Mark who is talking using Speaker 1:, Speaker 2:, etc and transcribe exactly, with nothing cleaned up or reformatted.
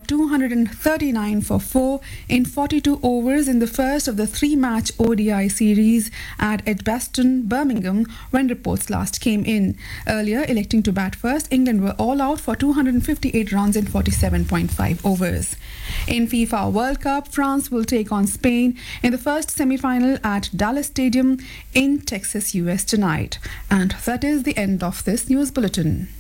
Speaker 1: two hundred thirty-nine for four in forty-two overs in the first of the three-match O D I series at Edgbaston, Birmingham, when reports last came in. Earlier, electing to bat first, England were all out for two hundred fifty-eight runs in forty-seven point five overs. In FIFA World Cup, France will take on Spain in the first semi-final at Dallas Stadium in Texas, U S tonight. And that is the end of this news bulletin.